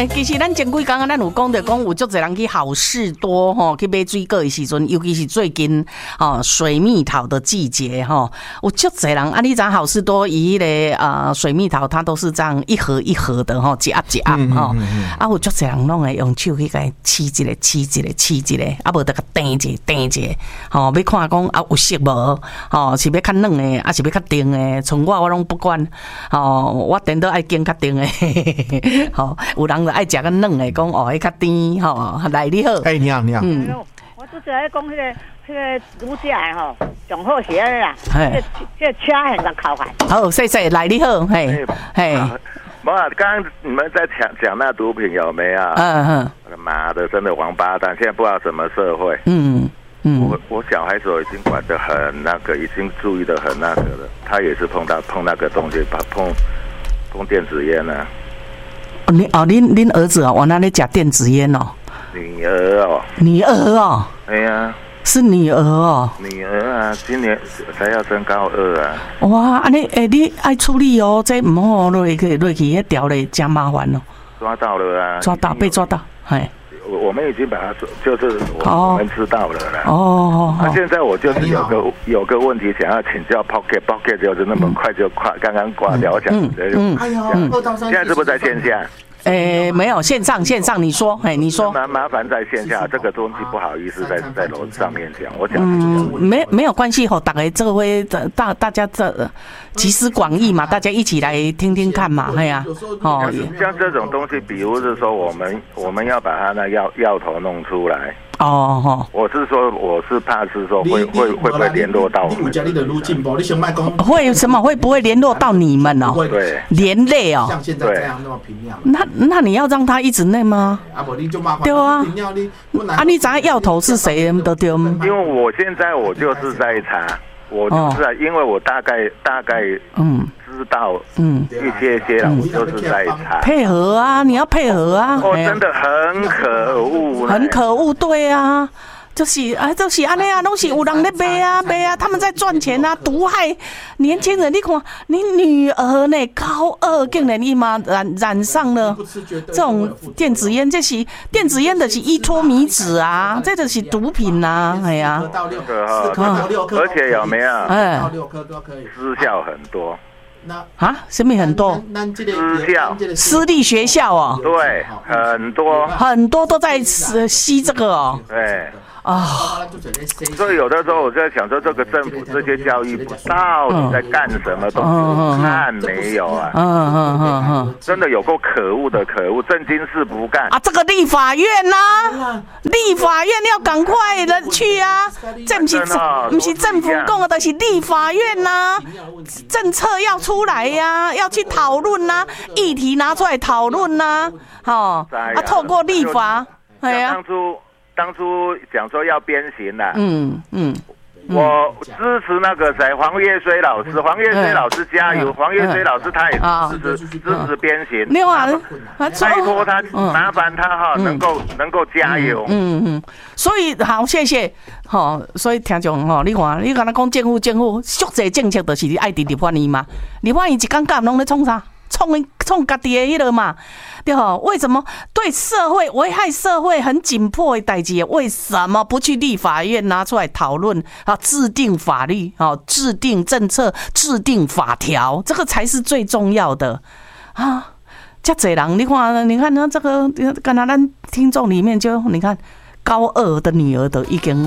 其实咱前几天咱有讲到讲有足侪人去好事多吼去买水果的时阵，尤其是最近水蜜桃的季节吼，有足侪人啊！你知好事多伊个水蜜桃它都是这样一盒一盒的吼，一盒一盒吼，啊有足侪人拢会用手去甲伊试一个，啊无得甲订一个，吼要看讲啊有熟无，吼是要较软的，啊是要较甜的，像我拢不管，吼我顶多爱拣较甜的。好，有人就爱食较软的，讲迄较甜吼。来你好， 你好， 我拄则咧讲迄个乳价吼，上好是安尼啦，这车很难考牌。 好，谢谢，来你好，嘿。 不啊，刚刚你们在讲那毒品有没有？我的妈的，真的王八蛋！现在不知道什么社会。我小孩子已经管得很那个，已经注意得很那个了。他也是碰那个东西，碰电子烟啊。 恁儿子往那里食电子烟哦？ 女儿哦。哎呀。 是女儿哦。 女儿啊，今年才要升高2啊。 哇，安尼你爱处理哦，这唔好落去迄条嘞，真麻烦哦。 抓到了啊。 被抓到，嘿。 我们已经把它就是我们知道了啦。那现在我就是有个问题想要请教 Pocket 就是那么快就刚刚挂掉，我想现在是不是在线下？ 没有线上，你说，你说。 麻烦在线下，这个东西不好意思在楼上面讲，我讲。 没有关系吼，大家这个会大家这集思广益嘛，大家一起来听听看嘛，哎呀， 像这种东西，比如是说我们要把它那药头弄出来。我是怕是说会不会联络到我们？ 会什么？会不会联络到你们哦？ 对， 连累哦。 像现在这样那么平亮。 那你要让他一直内吗？对啊。你知道药头是谁的对吗？ 因为我现在就是在查，因为我大概知道一些啦，我就是在查。 配合啊，你要配合啊。 真的很可恶。 很可恶，对啊。就是安尼啊，拢是有人在卖啊，他们在赚钱啊，毒害年轻人。你看，你女儿呢，高2竟然伊嘛染上了这种电子烟，这是电子烟的是依托米酯啊，这就是毒品啊，哎呀。 而且有没有？6颗都可以。失效很多。 什么很多？私立学校哦。 对， 很多都在吸这个哦。 对。所以有的时候我在想说，这个政府这些教育部到底在干什么东西？看没有啊？真的有够可恶的，政经事不干啊！这个立法院呐，立法院要赶快的去啊！这不是政府讲的，是立法院呐，政策要出来呀，要去讨论呐，议题拿出来讨论呐，透过立法，哎呀。 当初讲说要鞭刑啦，我支持那个谁黄岳绥老师，加油！黄岳绥老师他也支持鞭刑，拜托他，麻烦他能够加油。 所以好，谢谢。所以听众你看，你刚才讲政府足侪政策就是你爱伫立法院嘛，立法院一天到晚拢咧创啥？冲家己的迄个嘛，对吼？为什么对社会危害社会很紧迫的代志，为什么不去立法院拿出来讨论制定法律制定政策、制定法条，这个才是最重要的啊！这侪人，你看那这个，刚才咱听众里面你看。高2的女儿都已经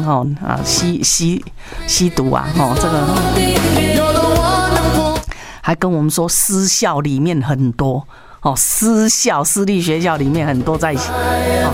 吸毒啊，这个还跟我们说私校里面很多私立学校里面很多在